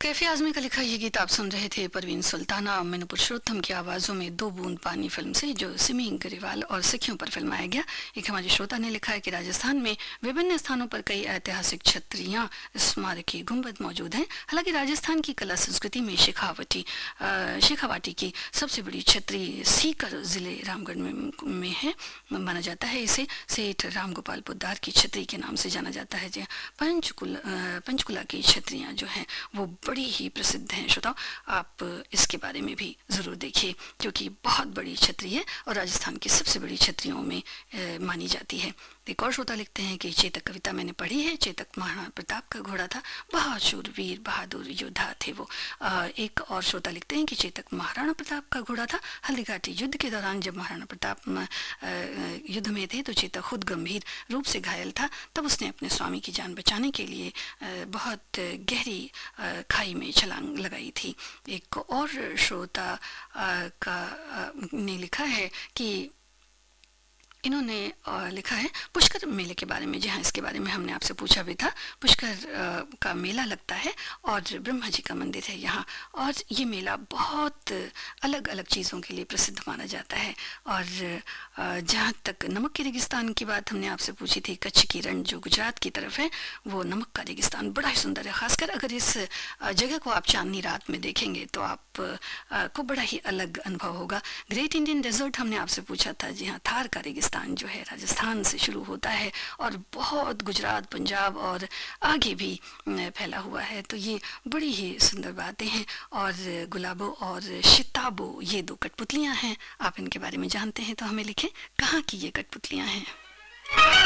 Cafe Azmi का लिखा ये गीत आप सुन रहे थे। परवीन सुल्ताना और मीनू पुरुषोत्तम की आवाज़ों में दो बूंद पानी फिल्म से, जो सिमी गरेवाल और सिखियों पर फिल्माया गया। एक हमारे श्रोता ने लिखा है कि राजस्थान में विभिन्न स्थानों पर कई ऐतिहासिक छतरियां, स्मारकी, गुंबद मौजूद हैं। हालांकि राजस्थान की कला संस्कृति में शेखावाटी की सबसे बड़ी छतरी सीकर जिले रामगढ़ में है। माना जाता है इसे सेठ रामगोपाल पोद्दार की छतरी के नाम से जाना जाता है। जी, पंचकुला की छतरियाँ जो हैं वो बड़ी ही प्रसिद्ध हैं। श्रोताओ, आप इसके बारे में भी ज़रूर देखिए, क्योंकि बहुत बड़ी छतरी है और राजस्थान की सबसे बड़ी छतरियों में मानी जाती है। एक और श्रोता लिखते हैं कि चेतक कविता मैंने पढ़ी है। चेतक महाराणा प्रताप का घोड़ा था, बहुत शूरवीर बहादुर योद्धा थे वो। एक और श्रोता लिखते हैं कि चेतक महाराणा प्रताप का घोड़ा था। हल्दीघाटी युद्ध के दौरान जब महाराणा प्रताप युद्ध में थे तो चेतक खुद गंभीर रूप से घायल था। तब उसने अपने स्वामी की जान बचाने के लिए बहुत गहरी खाई में छलांग लगाई थी। एक और श्रोता ने लिखा है कि इन्होंने लिखा है पुष्कर मेले के बारे में। जी हाँ, इसके बारे में हमने आपसे पूछा भी था। पुष्कर का मेला लगता है और ब्रह्मा जी का मंदिर है यहाँ, और ये मेला बहुत अलग अलग चीज़ों के लिए प्रसिद्ध माना जाता है। और जहाँ तक नमक के रेगिस्तान की बात हमने आपसे पूछी थी, कच्छ की रण जो गुजरात की तरफ है, वो नमक का रेगिस्तान बड़ा ही सुंदर है। खासकर अगर इस जगह को आप चांदनी रात में देखेंगे तो आप को बड़ा ही अलग अनुभव होगा। ग्रेट इंडियन डेजर्ट हमने आपसे पूछा था। जी हाँ, थार का रेगिस्तान जो है राजस्थान से शुरू होता है और बहुत गुजरात, पंजाब और आगे भी फैला हुआ है। तो ये बड़ी ही सुंदर बातें हैं। और गुलाबो और शिताबो ये दो कठपुतलियाँ हैं। आप इनके बारे में जानते हैं तो हमें लिखें, कहाँ की ये कठपुतलियाँ हैं।